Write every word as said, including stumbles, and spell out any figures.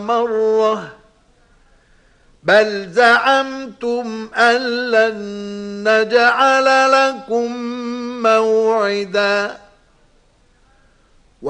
مرة بل زعمتم أن لن نجعل لكم موعدا